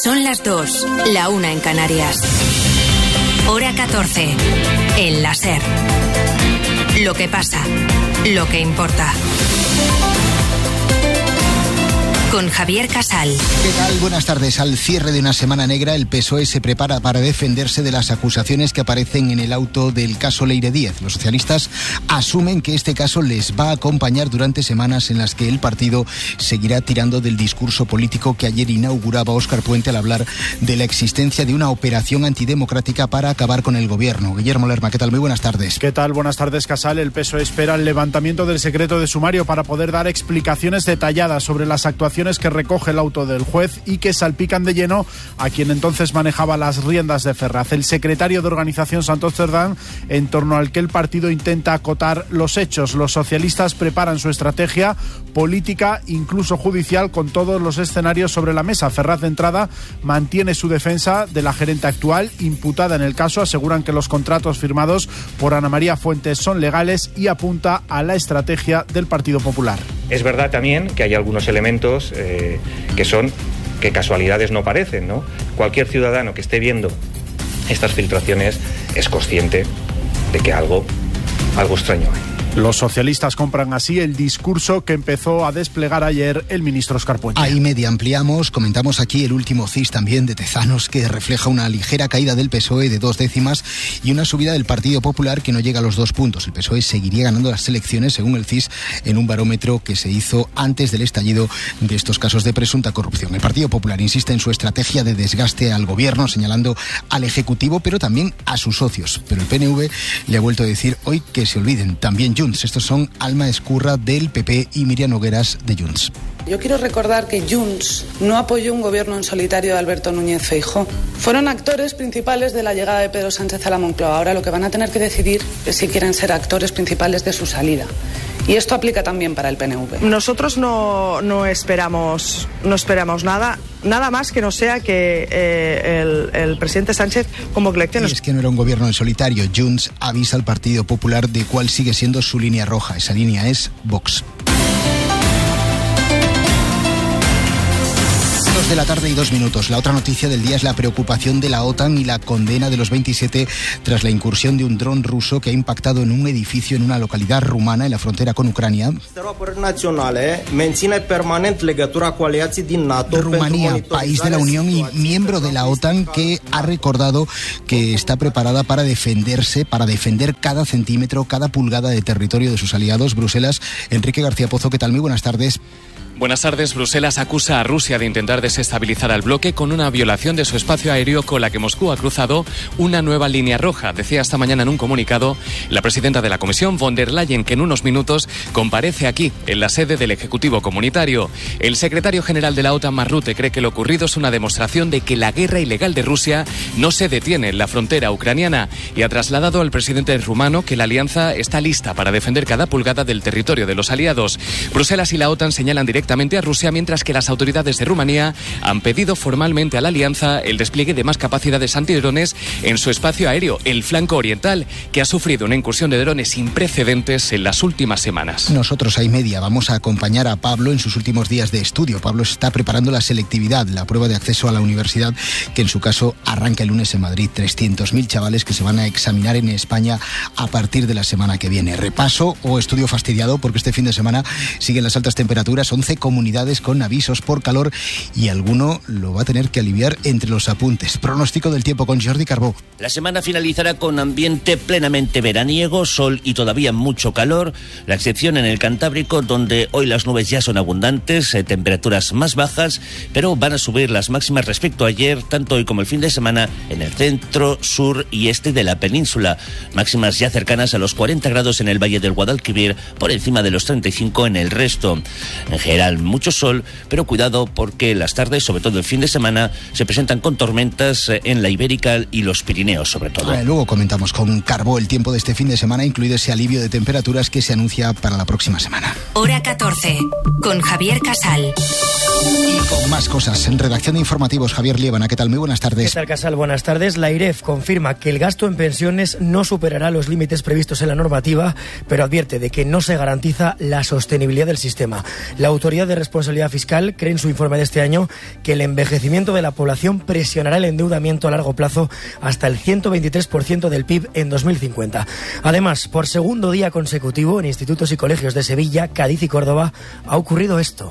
Son las 2, la 1 en Canarias. Hora 14, en la SER. Lo que pasa, lo que importa. Con Javier Casal. ¿Qué tal? Buenas tardes. Al cierre de una semana negra, el PSOE se prepara para defenderse de las acusaciones que aparecen en el auto del caso Leire Díez. Los socialistas asumen que este caso les va a acompañar durante semanas en las que el partido seguirá tirando del discurso político que ayer inauguraba Óscar Puente al hablar de la existencia de una operación antidemocrática para acabar con el gobierno. Guillermo Lerma, ¿qué tal? Muy buenas tardes. ¿Qué tal? Buenas tardes, Casal. El PSOE espera el levantamiento del secreto de sumario para poder dar explicaciones detalladas sobre las actuaciones que recoge el auto del juez y que salpican de lleno a quien entonces manejaba las riendas de Ferraz, el secretario de Organización Santos Cerdán, en torno al que el partido intenta acotar los hechos. Los socialistas preparan su estrategia política, incluso judicial, con todos los escenarios sobre la mesa. Ferraz, de entrada, mantiene su defensa de la gerente actual, imputada en el caso. Aseguran que los contratos firmados por Ana María Fuentes son legales y apunta a la estrategia del Partido Popular. Es verdad también que hay algunos elementos que casualidades no parecen, ¿no? Cualquier ciudadano que esté viendo estas filtraciones es consciente de que algo extraño hay. Los socialistas compran así el discurso que empezó a desplegar ayer el ministro Óscar Puente. Ahí media ampliamos, comentamos aquí el último CIS también de Tezanos, que refleja una ligera caída del PSOE de 2 décimas y una subida del Partido Popular que no llega a los 2 puntos. El PSOE seguiría ganando las elecciones, según el CIS, en un barómetro que se hizo antes del estallido de estos casos de presunta corrupción. El Partido Popular insiste en su estrategia de desgaste al gobierno, señalando al Ejecutivo, pero también a sus socios. Pero el PNV le ha vuelto a decir hoy que se olviden, también Junts. Estos son Alma Escurra del PP y Miriam Nogueras de Junts. Yo quiero recordar que Junts no apoyó un gobierno en solitario de Alberto Núñez Feijóo. Fueron actores principales de la llegada de Pedro Sánchez a la Moncloa. Ahora lo que van a tener que decidir es si quieren ser actores principales de su salida. Y esto aplica también para el PNV. Nosotros no esperamos nada más que no sea que el presidente Sánchez convoque elecciones. Y es que no era un gobierno en solitario. Junts avisa al Partido Popular de cuál sigue siendo su línea roja. Esa línea es Vox. 2 de la tarde y 2 minutos. La otra noticia del día es la preocupación de la OTAN y la condena de los 27 tras la incursión de un dron ruso que ha impactado en un edificio en una localidad rumana en la frontera con Ucrania. Rumanía, país de la Unión y miembro de la OTAN, que ha recordado que está preparada para defenderse, para defender cada centímetro, cada pulgada de territorio de sus aliados. Bruselas, Enrique García Pozo, ¿qué tal? Muy buenas tardes. Buenas tardes. Bruselas acusa a Rusia de intentar desestabilizar al bloque con una violación de su espacio aéreo con la que Moscú ha cruzado una nueva línea roja. Decía esta mañana en un comunicado la presidenta de la Comisión, von der Leyen, que en unos minutos comparece aquí, en la sede del Ejecutivo Comunitario. El secretario general de la OTAN, Mark Rutte, cree que lo ocurrido es una demostración de que la guerra ilegal de Rusia no se detiene en la frontera ucraniana y ha trasladado al presidente rumano que la alianza está lista para defender cada pulgada del territorio de los aliados. Bruselas y la OTAN señalan directamente a Rusia, mientras que las autoridades de Rumanía han pedido formalmente a la alianza el despliegue de más capacidades antidrones en su espacio aéreo, el flanco oriental, que ha sufrido una incursión de drones sin precedentes en las últimas semanas. Nosotros, ahí media, vamos a acompañar a Pablo en sus últimos días de estudio. Pablo está preparando la selectividad, la prueba de acceso a la universidad, que en su caso arranca el lunes en Madrid. 300.000 chavales que se van a examinar en España a partir de la semana que viene. Repaso o estudio fastidiado, porque este fin de semana siguen las altas temperaturas, 11 comunidades con avisos por calor y alguno lo va a tener que aliviar entre los apuntes. Pronóstico del tiempo con Jordi Carbó. La semana finalizará con ambiente plenamente veraniego, sol y todavía mucho calor, la excepción en el Cantábrico, donde hoy las nubes ya son abundantes, temperaturas más bajas, pero van a subir las máximas respecto a ayer, tanto hoy como el fin de semana, en el centro, sur y este de la península. Máximas ya cercanas a los 40 grados en el Valle del Guadalquivir, por encima de los 35 en el resto. En general, mucho sol, pero cuidado porque las tardes, sobre todo el fin de semana, se presentan con tormentas en la Ibérica y los Pirineos, sobre todo. Luego comentamos con Carbó el tiempo de este fin de semana, incluido ese alivio de temperaturas que se anuncia para la próxima semana. Hora 14, con Javier Casal. Y con más cosas, en redacción de informativos, Javier Liébana, ¿qué tal? Muy buenas tardes. ¿Qué tal, Casal? Buenas tardes. La IREF confirma que el gasto en pensiones no superará los límites previstos en la normativa, pero advierte de que no se garantiza la sostenibilidad del sistema. La autoridad Autoridad de Responsabilidad Fiscal cree en su informe de este año que el envejecimiento de la población presionará el endeudamiento a largo plazo hasta el 123% del PIB en 2050. Además, por segundo día consecutivo en institutos y colegios de Sevilla, Cádiz y Córdoba ha ocurrido esto.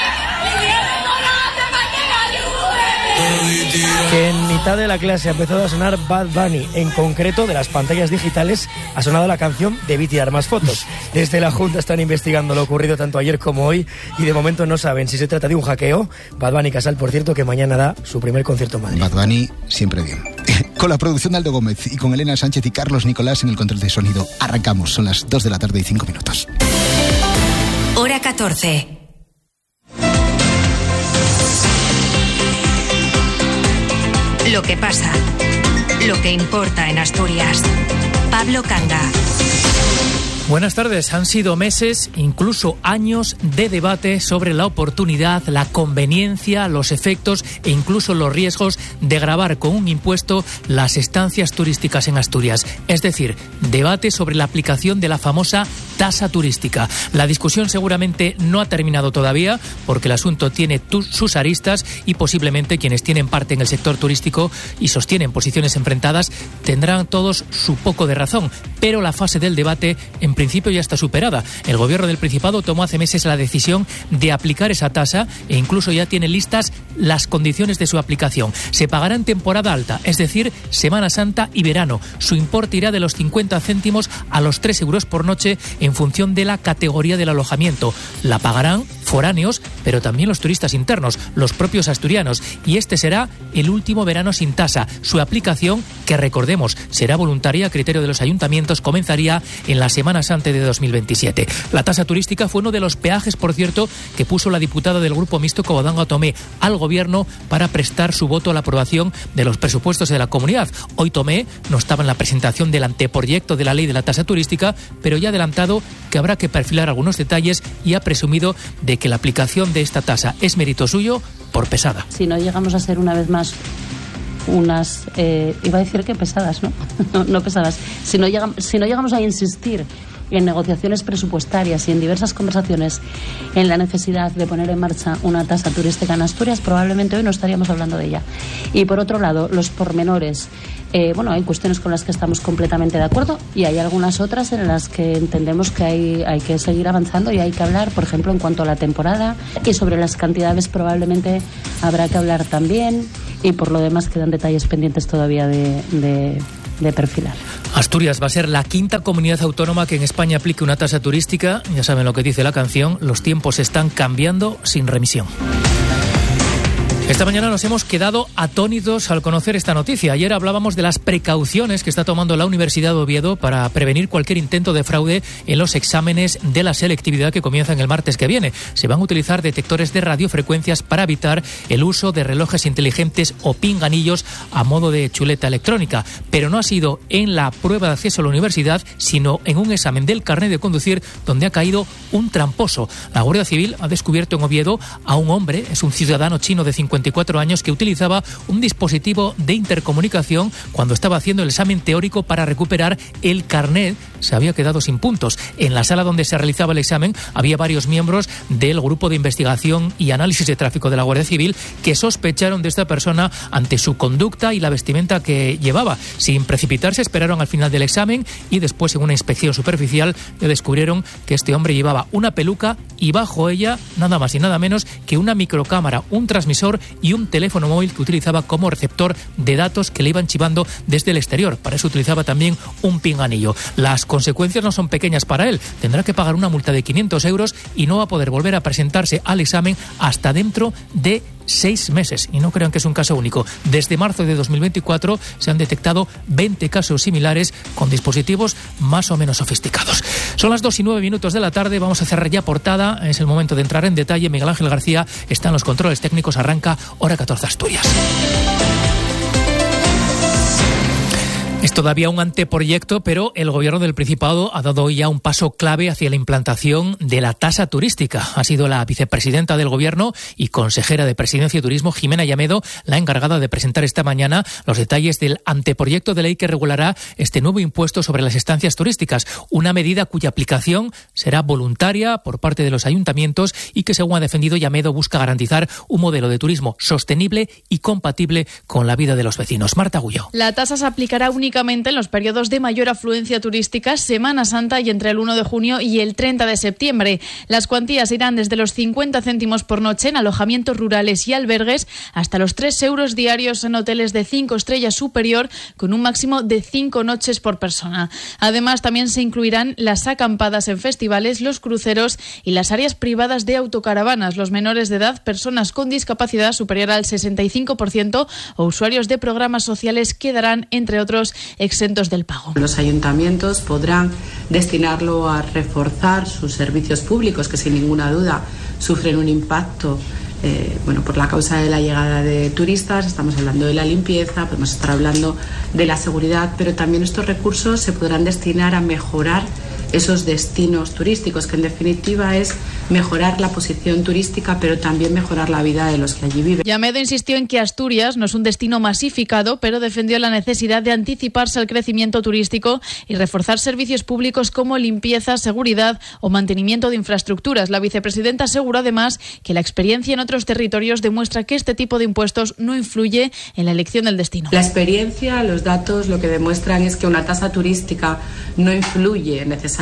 Que en mitad de la clase ha empezado a sonar Bad Bunny. En concreto, de las pantallas digitales ha sonado la canción Debí tirar más fotos. Desde la Junta están investigando lo ocurrido tanto ayer como hoy y de momento no saben si se trata de un hackeo. Bad Bunny Casal, por cierto, que mañana da su primer concierto en Madrid. Bad Bunny siempre bien. Con la producción de Aldo Gómez y con Elena Sánchez y Carlos Nicolás en el control de sonido. Arrancamos, son las 2 de la tarde y 5 minutos. Hora 14. Lo que pasa, lo que importa en Asturias. Pablo Canga. Buenas tardes. Han sido meses, incluso años, de debate sobre la oportunidad, la conveniencia, los efectos e incluso los riesgos de gravar con un impuesto las estancias turísticas en Asturias. Es decir, debate sobre la aplicación de la famosa tasa turística. La discusión seguramente no ha terminado todavía porque el asunto tiene sus aristas y posiblemente quienes tienen parte en el sector turístico y sostienen posiciones enfrentadas tendrán todos su poco de razón. Pero la fase del debate en principio ya está superada. El gobierno del Principado tomó hace meses la decisión de aplicar esa tasa e incluso ya tiene listas las condiciones de su aplicación. Se pagará en temporada alta, es decir, Semana Santa y verano. Su importe irá de los 50 céntimos a los 3 euros por noche en función de la categoría del alojamiento. La pagarán foráneos, pero también los turistas internos, los propios asturianos. Y este será el último verano sin tasa. Su aplicación, que recordemos, será voluntaria a criterio de los ayuntamientos, comenzaría en la Semana Santa de 2027. La tasa turística fue uno de los peajes, por cierto, que puso la diputada del Grupo Mixto Covadonga Tomé al Gobierno para prestar su voto a la aprobación de los presupuestos de la comunidad. Hoy Tomé no estaba en la presentación del anteproyecto de la ley de la tasa turística, pero ya ha adelantado que habrá que perfilar algunos detalles y ha presumido de que la aplicación de esta tasa es mérito suyo por pesada. Si no llegamos a ser una vez más unas, iba a decir que pesadas, ¿no? No pesadas. Si no llegamos a insistir en negociaciones presupuestarias y en diversas conversaciones en la necesidad de poner en marcha una tasa turística en Asturias, probablemente hoy no estaríamos hablando de ella. Y por otro lado, los pormenores. Hay cuestiones con las que estamos completamente de acuerdo y hay algunas otras en las que entendemos que hay que seguir avanzando y hay que hablar, por ejemplo, en cuanto a la temporada, y sobre las cantidades probablemente habrá que hablar también, y por lo demás quedan detalles pendientes todavía de perfilar. Asturias va a ser la quinta comunidad autónoma que en España aplique una tasa turística. Ya saben lo que dice la canción, los tiempos están cambiando sin remisión. Esta mañana nos hemos quedado atónitos al conocer esta noticia. Ayer hablábamos de las precauciones que está tomando la Universidad de Oviedo para prevenir cualquier intento de fraude en los exámenes de la selectividad que comienzan el martes que viene. Se van a utilizar detectores de radiofrecuencias para evitar el uso de relojes inteligentes o pinganillos a modo de chuleta electrónica. Pero no ha sido en la prueba de acceso a la universidad, sino en un examen del carnet de conducir donde ha caído un tramposo. La Guardia Civil ha descubierto en Oviedo a un hombre, es un ciudadano chino de 54 años, que utilizaba un dispositivo de intercomunicación cuando estaba haciendo el examen teórico para recuperar el carnet. Se había quedado sin puntos. En la sala donde se realizaba el examen había varios miembros del Grupo de Investigación y Análisis de Tráfico de la Guardia Civil que sospecharon de esta persona ante su conducta y la vestimenta que llevaba. Sin precipitarse, esperaron al final del examen y después, en una inspección superficial, descubrieron que este hombre llevaba una peluca y bajo ella nada más y nada menos que una microcámara, un transmisor y un teléfono móvil que utilizaba como receptor de datos que le iban chivando desde el exterior. Para eso utilizaba también un pinganillo. Las consecuencias no son pequeñas para él. Tendrá que pagar una multa de 500 euros y no va a poder volver a presentarse al examen hasta dentro de 6 meses. Y no crean que es un caso único. Desde marzo de 2024 se han detectado 20 casos similares con dispositivos más o menos sofisticados. Son las 2:09 de la tarde. Vamos a cerrar ya portada. Es el momento de entrar en detalle. Miguel Ángel García está en los controles técnicos. Arranca Hora 14 Asturias. Es todavía un anteproyecto, pero el Gobierno del Principado ha dado ya un paso clave hacia la implantación de la tasa turística. Ha sido la vicepresidenta del Gobierno y consejera de Presidencia y Turismo, Jimena Llamedo, la encargada de presentar esta mañana los detalles del anteproyecto de ley que regulará este nuevo impuesto sobre las estancias turísticas, una medida cuya aplicación será voluntaria por parte de los ayuntamientos y que, según ha defendido Llamedo, busca garantizar un modelo de turismo sostenible y compatible con la vida de los vecinos. Marta Agulló. La tasa se aplicará únicamente en los periodos de mayor afluencia turística, Semana Santa y entre el 1 de junio y el 30 de septiembre. Las cuantías irán desde los 50 céntimos por noche en alojamientos rurales y albergues hasta los 3 euros diarios en hoteles de 5 estrellas superior, con un máximo de 5 noches por persona. Además, también se incluirán las acampadas en festivales, los cruceros y las áreas privadas de autocaravanas. Los menores de edad, personas con discapacidad superior al 65% o usuarios de programas sociales quedarán, entre otros, exentos del pago. Los ayuntamientos podrán destinarlo a reforzar sus servicios públicos, que sin ninguna duda sufren un impacto por la causa de la llegada de turistas. Estamos hablando de la limpieza, podemos estar hablando de la seguridad, pero también estos recursos se podrán destinar a mejorar esos destinos turísticos, que en definitiva es mejorar la posición turística, pero también mejorar la vida de los que allí viven. Llamedo insistió en que Asturias no es un destino masificado, pero defendió la necesidad de anticiparse al crecimiento turístico y reforzar servicios públicos como limpieza, seguridad o mantenimiento de infraestructuras. La vicepresidenta aseguró además que la experiencia en otros territorios demuestra que este tipo de impuestos no influye en la elección del destino. La experiencia, los datos, lo que demuestran es que una tasa turística no influye necesariamente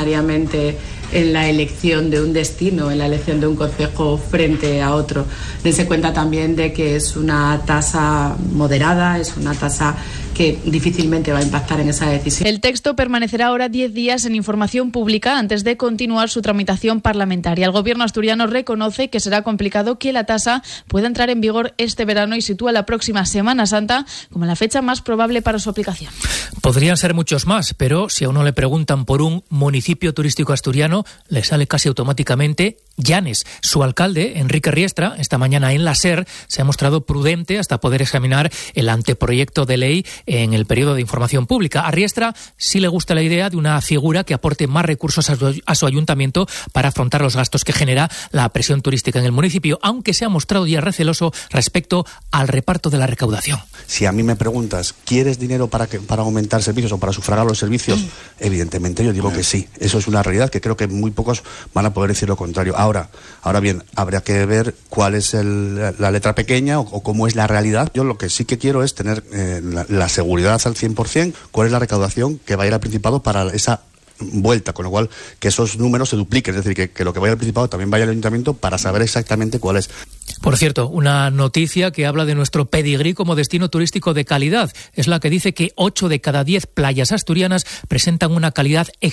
en la elección de un destino, en la elección de un concejo frente a otro. Dense cuenta también de que es una tasa moderada, es una tasa que difícilmente va a impactar en esa decisión. El texto permanecerá ahora 10 días en información pública antes de continuar su tramitación parlamentaria. El Gobierno asturiano reconoce que será complicado que la tasa pueda entrar en vigor este verano y sitúa la próxima Semana Santa como la fecha más probable para su aplicación. Podrían ser muchos más, pero si a uno le preguntan por un municipio turístico asturiano, le sale casi automáticamente Llanes. Su alcalde, Enrique Riestra, esta mañana en la SER, se ha mostrado prudente hasta poder examinar el anteproyecto de ley en el periodo de información pública. A Riestra sí le gusta la idea de una figura que aporte más recursos a su ayuntamiento para afrontar los gastos que genera la presión turística en el municipio, aunque se ha mostrado ya receloso respecto al reparto de la recaudación. Si a mí me preguntas, ¿quieres dinero para aumentar servicios o para sufragar los servicios? Evidentemente yo digo que sí. Eso es una realidad que creo que muy pocos van a poder decir lo contrario. Ahora bien, habría que ver cuál es la letra pequeña o cómo es la realidad. Yo lo que sí que quiero es tener la seguridad al 100%, cuál es la recaudación que va a ir al Principado para esa vuelta, con lo cual que esos números se dupliquen, es decir, que lo que vaya al Principado también vaya al Ayuntamiento para saber exactamente cuál es. Por cierto, una noticia que habla de nuestro pedigrí como destino turístico de calidad es la que dice que 8 de cada 10 playas asturianas presentan una calidad excelente